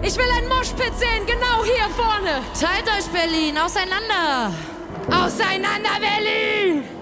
Ich will einen Moshpit sehen, genau hier vorne. Teilt euch, Berlin, auseinander. Auseinander, Berlin!